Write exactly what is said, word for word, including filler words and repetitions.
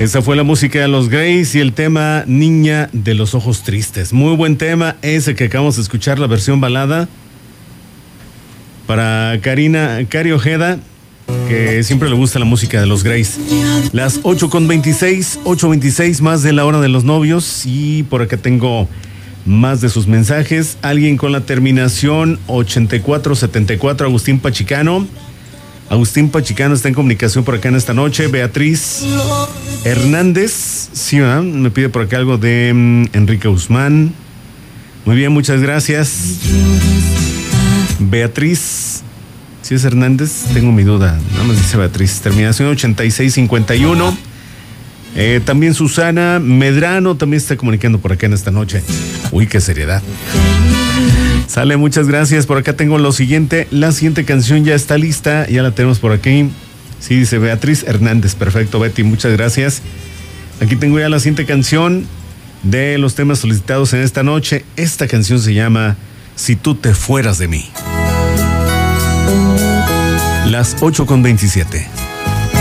Esa fue la música de los Grays y el tema Niña de los Ojos Tristes. Muy buen tema ese que acabamos de escuchar, la versión balada. Para Karina, Cari Ojeda, que siempre le gusta la música de los Grays. Las ocho con veintiséis, ocho veintiséis, más de la hora de los novios. Y por acá tengo más de sus mensajes. Alguien con la terminación ochenta y cuatro setenta y cuatro, Agustín Pachicano. Agustín Pachicano está en comunicación por acá en esta noche. Beatriz Hernández, sí, ¿eh? Me pide por acá algo de um, Enrique Guzmán. Muy bien, muchas gracias. Beatriz, ¿sí es Hernández? Tengo mi duda, nada más dice Beatriz. Terminación ochenta y seis cincuenta y uno. Eh, también Susana Medrano también está comunicando por acá en esta noche. Uy, qué seriedad. Sale, muchas gracias. Por acá tengo lo siguiente. La siguiente canción ya está lista. Ya la tenemos por aquí. Sí, dice Beatriz Hernández. Perfecto, Betty, muchas gracias. Aquí tengo ya la siguiente canción de los temas solicitados en esta noche. Esta canción se llama Si tú te fueras de mí. Las ocho con veintisiete.